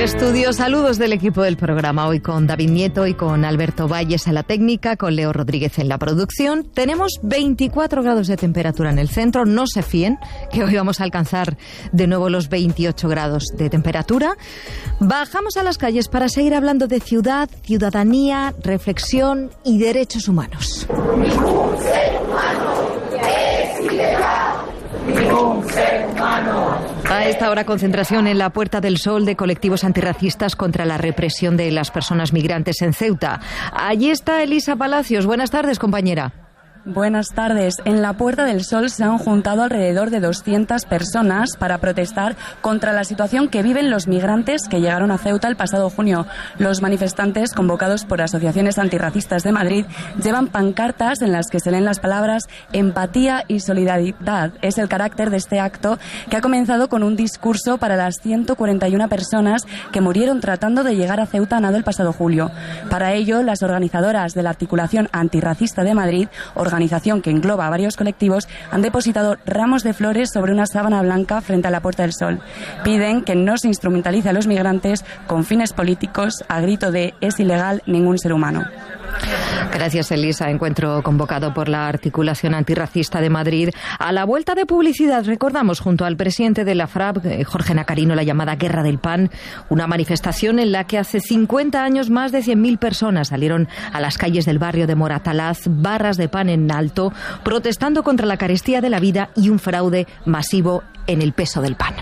estudio, saludos del equipo del programa, hoy con David Nieto y con Alberto Valles en la técnica, con Leo Rodríguez en la producción. Tenemos 24 grados de temperatura en el centro, no se fíen, que hoy vamos a alcanzar de nuevo los 28 grados de temperatura. Bajamos a las calles para seguir hablando de ciudad, ciudadanía, reflexión y derechos humanos. Ningún ser humano es ilegal. Ningún ser humano. A esta hora, concentración en la Puerta del Sol de colectivos antirracistas contra la represión de las personas migrantes en Ceuta. Allí está Elisa Palacios. Buenas tardes, compañera. Buenas tardes. En la Puerta del Sol se han juntado alrededor de 200 personas para protestar contra la situación que viven los migrantes que llegaron a Ceuta el pasado junio. Los manifestantes, convocados por asociaciones antirracistas de Madrid, llevan pancartas en las que se leen las palabras empatía y solidaridad. Es el carácter de este acto, que ha comenzado con un discurso para las 141 personas que murieron tratando de llegar a Ceuta a nado el pasado julio. Para ello, las organizadoras de la Articulación Antirracista de Madrid, organización que engloba a varios colectivos, han depositado ramos de flores sobre una sábana blanca frente a la Puerta del Sol. Piden que no se instrumentalice a los migrantes con fines políticos a grito de "es ilegal ningún ser humano". Gracias, Elisa. Encuentro convocado por la Articulación Antirracista de Madrid. A la vuelta de publicidad, recordamos junto al presidente de la FRAP, Jorge Nacarino, la llamada Guerra del Pan, una manifestación en la que hace 50 años más de 100.000 personas salieron a las calles del barrio de Moratalaz, barras de pan en alto, protestando contra la carestía de la vida y un fraude masivo en el peso del pan.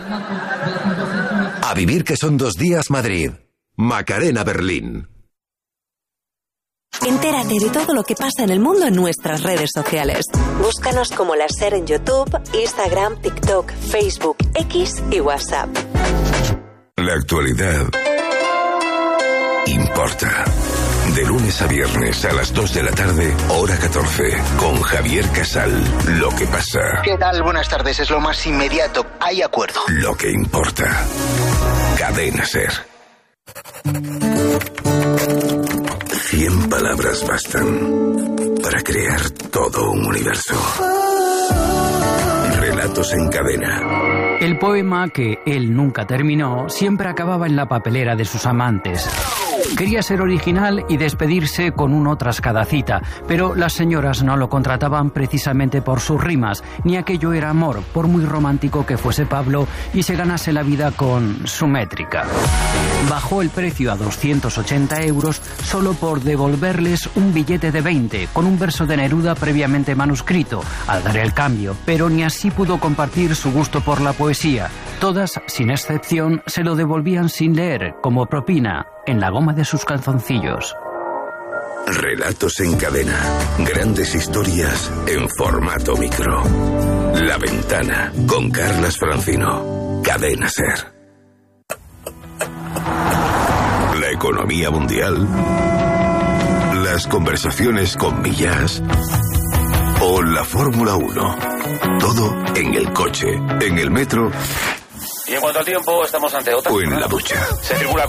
A vivir que son 2 días Madrid. Macarena Berlín. Entérate de todo lo que pasa en el mundo en nuestras redes sociales. Búscanos como La Ser en YouTube, Instagram, TikTok, Facebook, X y WhatsApp. La actualidad importa. De lunes a viernes a las 2 de la tarde, hora 14, con Javier Casal. Lo que pasa. ¿Qué tal? Buenas tardes. Es lo más inmediato. Hay acuerdo. Lo que importa. Cadena Ser. 100 palabras bastan para crear todo un universo. Relatos en cadena. El poema que él nunca terminó siempre acababa en la papelera de sus amantes. Quería ser original y despedirse con uno tras cada cita, pero las señoras no lo contrataban precisamente por sus rimas, ni aquello era amor, por muy romántico que fuese Pablo y se ganase la vida con su métrica. Bajó el precio a 280 euros solo por devolverles un billete de 20 con un verso de Neruda previamente manuscrito, al dar el cambio, pero ni así pudo compartir su gusto por la poesía. Todas, sin excepción, se lo devolvían sin leer, como propina, en la goma de sus calzoncillos. Relatos en cadena. Grandes historias en formato micro. La Ventana, con Carlas Francino. Cadena Ser. La economía mundial. Las conversaciones con Millás. O la Fórmula 1. Todo en el coche, en el metro. Y en cuanto al tiempo, estamos ante otra. O en la ducha. Se circula